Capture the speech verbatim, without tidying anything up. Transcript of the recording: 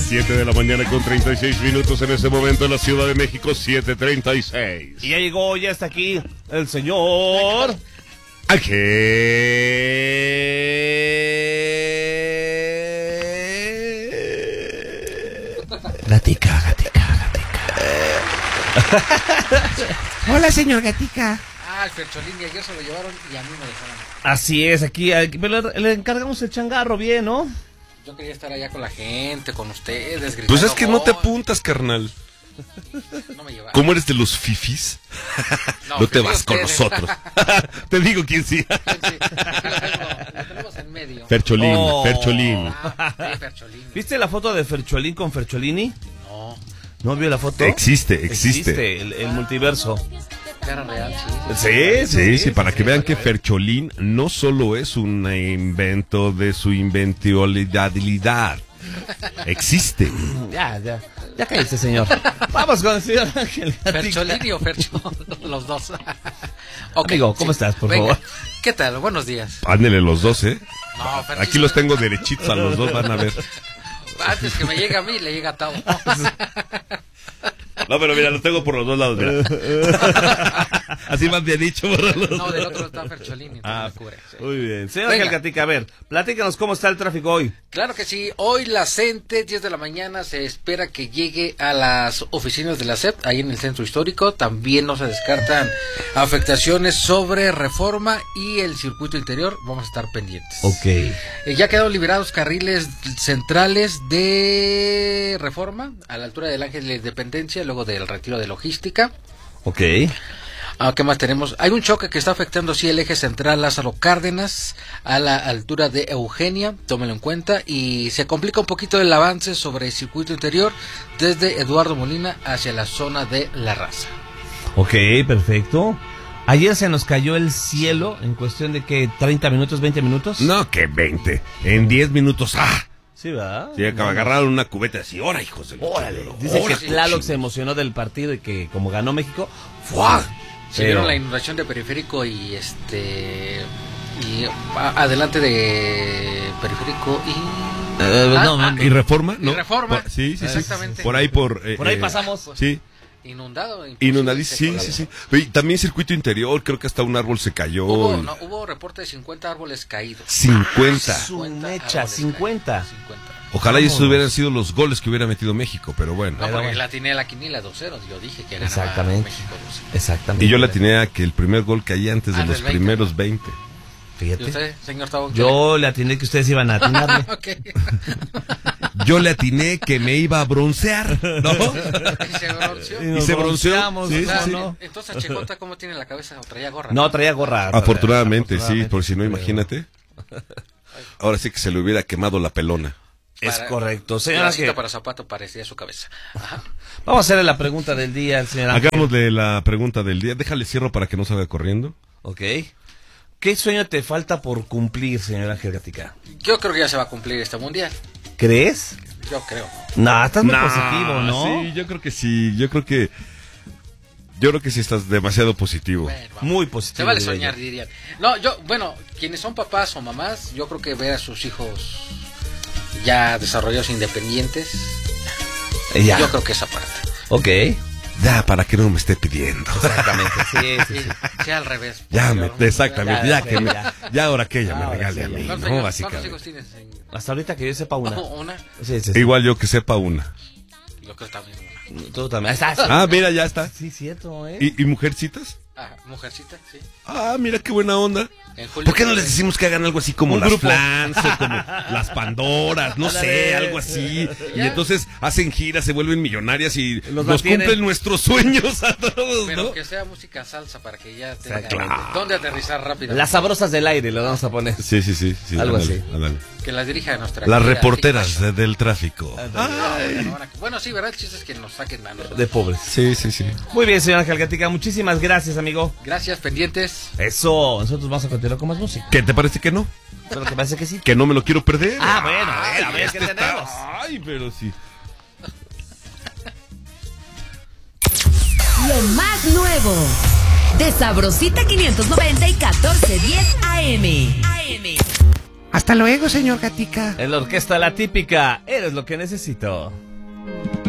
siete de la mañana con treinta y seis minutos en este momento en la Ciudad de México, siete treinta y seis. Y ya llegó, ya está aquí el señor Ángel Gatica, Gatica, Gatica. Hola, señor Gatica. Ah, el Fercholín y ayer se lo llevaron y a mí me dejaron. Así es, aquí, aquí pero le encargamos el changarro bien, ¿no? Yo quería estar allá con la gente, con ustedes, gritando. Pues es que no te gol. apuntas, carnal. No me llevaron. ¿Cómo eres de los fifis? No, No te fifí vas con ustedes. nosotros. Te digo quién sí. Sí, aquí lo, tengo, lo tenemos en medio. Fercholín, Oh. Fercholín. Ah, sí, Fercholín. ¿Viste la foto de Fercholín con Fercholini? No, ¿No vio la foto? Existe, existe. Existe, el, el multiverso. cara real, sí. Sí, sí, sí, para sí, que vean sí, que sí. Fercholín no solo es un invento de su inventibilidad. Existe. Ya, ya, ya cállese, señor. Vamos con el señor Ángel Gatica. Fercholín o Fercho, los dos. Okay, Amigo, ¿cómo estás, por Venga. favor? ¿Qué tal? Buenos días. Ándele los dos, ¿eh? No, Fercho, Aquí los tengo derechitos a los dos, van a ver. Antes que me llegue a mí, le llega a Tao. No, pero mira, los tengo por los dos lados, mira. Así más bien dicho. Por los No, del dos. otro está Fercholín, entonces Ah, me cubre. Sí. muy bien. Señor Venga. Ángel Gatica, a ver, platícanos cómo está el tráfico hoy. Claro que sí, hoy la CENTE, diez de la mañana, se espera que llegue a las oficinas de la S E P, ahí en el centro histórico. También no se descartan afectaciones sobre Reforma y el circuito interior, vamos a estar pendientes. Ok. Eh, ya quedaron liberados carriles centrales de Reforma, a la altura del Ángel de Independencia, luego del retiro de logística. Ok. Ah, ¿qué más tenemos? Hay un choque que está afectando sí el eje central Lázaro Cárdenas a la altura de Eugenia, tómenlo en cuenta, y se complica un poquito el avance sobre el circuito interior desde Eduardo Molina hacia la zona de La Raza. Ok, perfecto. Ayer se nos cayó el cielo en cuestión de que treinta minutos, veinte minutos. No, que veinte. En diez minutos, ¡ah! Sí, ¿verdad? Sí, acaba de agarrar una cubeta así. ¡Hora, hijos de la Órale. chingada! Dice ¡Hora, que Tlaloc cochino! se emocionó del partido y que como ganó México, ¡fua! Se Pero- vieron la inundación de Periférico y este y a- adelante de Periférico y Eh, Ah, no, ah, no, ¿Y Reforma? Y ¿no? Reforma. Por- sí, sí, sí. Exactamente. Por ahí, por... eh, Por ahí eh, pasamos. Sí. inundado. imposible Inundadísimo, sí, circular. sí, sí. Y también circuito interior, creo que hasta un árbol se cayó. Hubo, y- no, hubo reporte de cincuenta árboles caídos. cincuenta. Su cincuenta mecha, árboles cincuenta. caídos, cincuenta. Ojalá y esos Vámonos. hubieran sido los goles que hubiera metido México, pero bueno. No, Pero porque bueno. la atiné a la quinila dos cero, yo dije que ganaba Exactamente. México dos cero. Exactamente. Y yo le atiné a que el primer gol caía antes de Antes los del veinte, primeros ¿no? veinte. ¿Y Fíjate. usted, señor Tabo? Yo le atiné que ustedes iban a atinarle. Ok. Yo le atiné que me iba a broncear, ¿no? Y se bronceó. Y se bronceó. bronceamos, Sí, O sea, sí, sí. ¿no? Entonces, Checota, ¿cómo tiene la cabeza? ¿O traía gorra? No, traía gorra. Afortunadamente, sí, Afortunadamente. por si no, imagínate. Ahora sí que se le hubiera quemado la pelona. Es Para- correcto. Señora, Grasita que para zapato parecía su cabeza. Ajá. vamos a hacerle la pregunta del día al señor Ángel. Hagámosle la pregunta del día. Déjale cierro para que no salga corriendo. Ok. ¿Qué sueño te falta por cumplir, señor Ángel Gatica? Yo creo que ya se va a cumplir este mundial. ¿Crees? Yo creo. No, estás muy Nah, positivo, ¿no? Sí, yo creo que sí. Yo creo que. Yo creo que sí estás demasiado positivo. Bueno, vamos. Muy positivo. Se vale diría soñar, yo. dirían. No, yo, bueno, quienes son papás o mamás, yo creo que ver a sus hijos ya desarrollados independientes, Eh, Ya. yo creo que esa parte. Ok. Ya, para que no me esté pidiendo. Exactamente. Sí, sí, Sí, sí. sea al revés. Ya, Porque me, vamos a- exactamente. Ya, Ya, que me, ya. ya ahora que ella me Ahora regale sí, a mí, ya. ¿Cuántos, ¿no? hijos, ¿Cuántos Básicamente. hijos tienes? señor? Hasta ahorita que yo sepa una. Oh, una. Sí, sí, sí. Igual yo que sepa una. Yo creo también una. Tú también. Ahí está. Ah, mira, ya está. Sí, cierto, ¿eh? ¿Y, y mujercitas? Ah, mujercita, sí. Ah, mira qué buena onda. En julio ¿Por qué no les decimos que hagan algo así como Un las grupo. Flans o como las Pandoras? No sé, Ándale. algo así. Y Ya. entonces hacen giras, se vuelven millonarias y Los nos mantienen. cumplen nuestros sueños a todos, Pero ¿no? que sea música salsa para que ya tenga Exactamente. dónde aterrizar rápido. Las sabrosas del aire lo vamos a poner. Sí, sí, sí. sí Algo ándale, así. ándale. Que las dirija nuestra Las querida reporteras Ricky de- del tráfico. Fashion. No, bueno, bueno, sí, ¿verdad? El chiste es que nos saquen a nosotros. De pobres. Sí, sí, sí. Muy bien, señor Ángel Gatica. Muchísimas gracias, amigo. Gracias, pendientes. Eso. Nosotros vamos a continuar con más música. ¿Qué te parece que no? Pero que parece que sí. Que no me lo quiero perder. Ah, bueno, a ver, a ver, este ¿qué está- tenemos? Ay, pero sí. Lo más nuevo de Sabrosita quinientos noventa y catorce diez A M. A M. Hasta luego, señor Gatica. En la orquesta La Típica, eres lo que necesito.